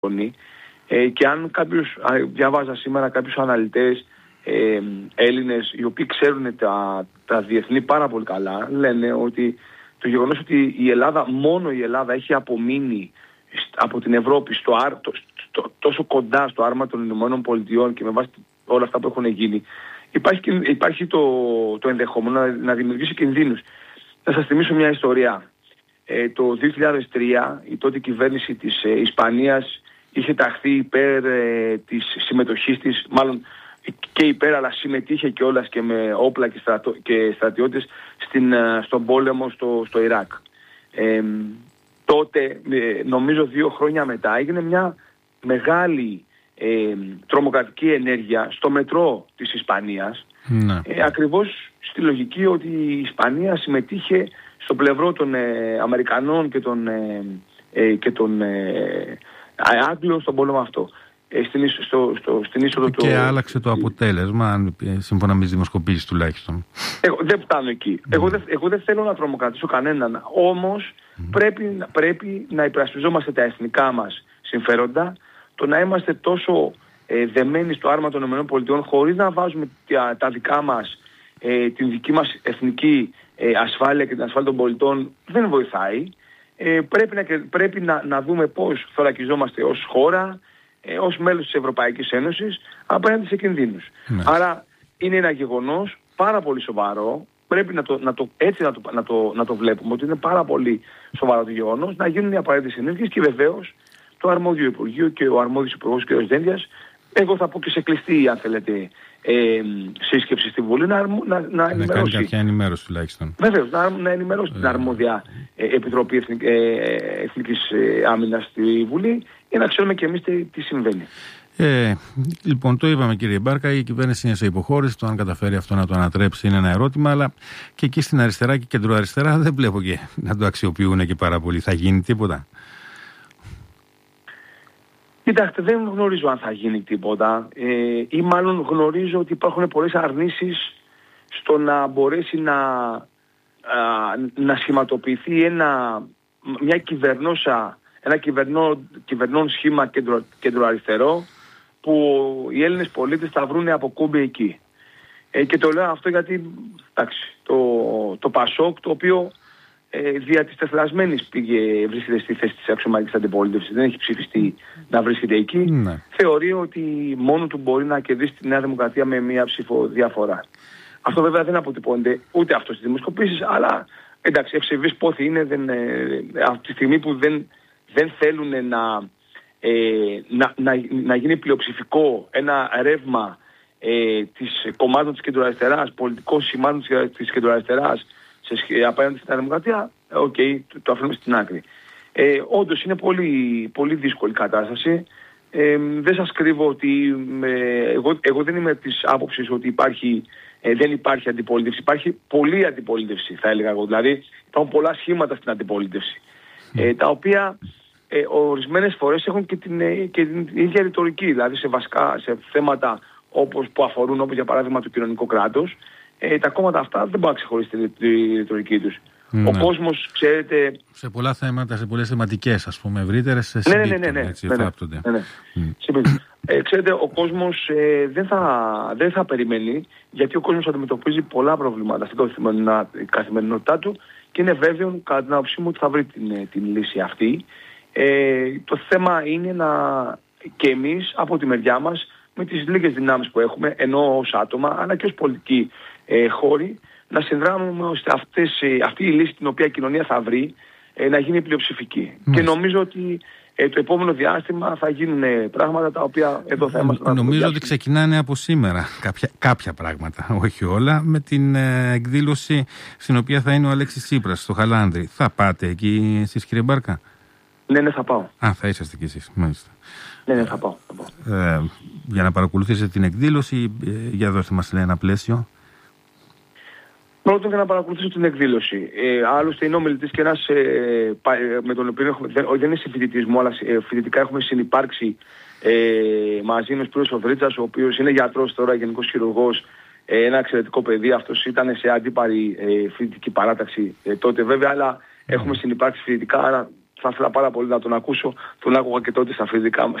Και αν διαβάζα σήμερα κάποιους αναλυτές Έλληνες, οι οποίοι ξέρουν τα διεθνή πάρα πολύ καλά, λένε ότι το γεγονός ότι μόνο η Ελλάδα έχει απομείνει από την Ευρώπη τόσο κοντά στο άρμα των Ηνωμένων Πολιτειών και με βάση όλα αυτά που έχουν γίνει, υπάρχει το ενδεχόμενο να δημιουργήσει κινδύνους. Θα σας θυμίσω μια ιστορία. Το 2003 η τότε κυβέρνηση της Ισπανίας είχε ταχθεί υπέρ της συμμετοχής της, μάλλον και υπέρ, αλλά συμμετείχε κιόλας και με όπλα και στρατιώτες στον πόλεμο στο Ιράκ. Τότε, νομίζω 2 χρόνια μετά, έγινε μια μεγάλη τρομοκρατική ενέργεια στο μετρό της Ισπανίας, ακριβώς στη λογική ότι η Ισπανία συμμετείχε στο πλευρό των Αμερικανών και των Άγγλων στον πόλεμο αυτό. Στην είσοδο και άλλαξε το αποτέλεσμα, σύμφωνα με τις δημοσκοπήσεις τουλάχιστον. Δεν φτάνω εκεί. Εγώ δεν θέλω να τρομοκρατήσω κανέναν. Όμως πρέπει να υπερασπιζόμαστε τα εθνικά μας συμφέροντα, το να είμαστε τόσο δεμένοι στο άρμα των ΗΠΑ χωρίς να βάζουμε τα δικά μας, την δική μας εθνική ασφάλεια και την ασφάλεια των πολιτών, δεν βοηθάει. Πρέπει να δούμε πώς θωρακιζόμαστε ως χώρα, ως μέλος της Ευρωπαϊκής Ένωσης απέναντι σε κινδύνους. Άρα είναι ένα γεγονός πάρα πολύ σοβαρό. Πρέπει να το βλέπουμε ότι είναι πάρα πολύ σοβαρό το γεγονός, να γίνουν οι απαραίτητες ενέργειες και βεβαίως το αρμόδιο Υπουργείο και ο αρμόδιος Υπουργός κ. Δένδιας, εγώ θα πω και σε κλειστή, αν θέλετε, σύσκεψη στη Βουλή, να ενημερώσει. Να κάνει κάποια ενημέρωση τουλάχιστον. Βεβαίως, να ενημερώσει την αρμόδια Επιτροπή Εθνικής Άμυνας στη Βουλή, για να ξέρουμε και εμείς τι συμβαίνει. Λοιπόν, το είπαμε, κύριε Μπάρκα, η κυβέρνηση είναι σε υποχώρηση. Το αν καταφέρει αυτό να το ανατρέψει είναι ένα ερώτημα, αλλά και εκεί στην αριστερά και κεντροαριστερά δεν βλέπω και να το αξιοποιούν και πάρα πολύ. Θα γίνει τίποτα? Κοιτάξτε, δεν γνωρίζω αν θα γίνει τίποτα, ή μάλλον γνωρίζω ότι υπάρχουν πολλές αρνήσεις στο να μπορέσει να σχηματοποιηθεί ένα κυβερνών σχήμα κεντροαριστερό, που οι Έλληνες πολίτες θα βρουν αποκούμπη εκεί. Και το λέω αυτό γιατί, εντάξει, το Πασόκ, το οποίο δια της τεθλασμένης βρίσκεται στη θέση της αξιωματικής αντιπολίτευσης, δεν έχει ψηφιστεί να βρίσκεται εκεί, θεωρεί ότι μόνο του μπορεί να κερδίσει τη Νέα Δημοκρατία με μία ψήφο διαφορά. Αυτό βέβαια δεν αποτυπώνεται ούτε αυτό στις δημοσκοπήσεις, αλλά εντάξει, ευσεβείς πόθη είναι, από τη στιγμή που δεν θέλουν να γίνει πλειοψηφικό ένα ρεύμα της κομμάτων της κεντροαριστεράς, πολιτικών σημάτων της κεντροαριστεράς απέναντι στην Δημοκρατία, το αφήνουμε στην άκρη. Όντως είναι πολύ, πολύ δύσκολη κατάσταση. Δεν σας κρύβω ότι εγώ δεν είμαι της άποψης ότι δεν υπάρχει αντιπολίτευση. Υπάρχει πολλή αντιπολίτευση, θα έλεγα εγώ. Δηλαδή υπάρχουν πολλά σχήματα στην αντιπολίτευση, τα οποία ορισμένες φορές έχουν και την ίδια ρητορική. Δηλαδή σε θέματα που αφορούν, όπως για παράδειγμα το κοινωνικό κράτος, τα κόμματα αυτά δεν μπορούν να ξεχωρίσουν τη ρητορική τους. Ο κόσμος, ξέρετε... Σε πολλά θέματα, σε πολλές θεματικές, ας πούμε, ευρύτερες, φράπτονται. Ξέρετε, ο κόσμος δεν θα περιμένει, γιατί ο κόσμος αντιμετωπίζει πολλά προβλήματα στην καθημερινότητά του και είναι βέβαιο, κατά την άποψή μου, ότι θα βρει την λύση αυτή. Το θέμα είναι και εμείς, από τη μεριά μας, με τις λίγες δυνάμεις που έχουμε, ενώ ως άτομα, αλλά και ως πολιτικοί χώροι, να συνδράμουμε ώστε αυτή η λύση την οποία η κοινωνία θα βρει να γίνει πλειοψηφική. Και νομίζω ότι το επόμενο διάστημα θα γίνουν πράγματα τα οποία εδώ θα είμαστε. Νομίζω ότι ξεκινάνε από σήμερα κάποια πράγματα, όχι όλα, με την εκδήλωση στην οποία θα είναι ο Αλέξης Τσίπρας στο Χαλάνδρι. Θα πάτε εκεί εσείς, κύριε Μπάρκα? Ναι, θα πάω. Θα είσαστε κι εσείς, μάλιστα. Ναι, θα πάω. Για να παρακολουθήσετε την εκδήλωση, για δώστε μας ένα πλαίσιο. Πρώτον, για να παρακολουθήσω την εκδήλωση. Άλλωστε είναι ο μιλητής και ένας με τον οποίο δεν είναι συμφοιτητής μου, αλλά φοιτητικά έχουμε συνυπάρξει μαζί με ο κ. Σοβρίτσας, ο οποίος είναι γιατρός τώρα, γενικός χειρουργός, ένα εξαιρετικό παιδί. Αυτός ήταν σε αντίπαρη φοιτητική παράταξη τότε βέβαια, αλλά έχουμε συνυπάρξει φοιτητικά, άρα θα ήθελα πάρα πολύ να τον ακούσω. Τον άκουγα και τότε στα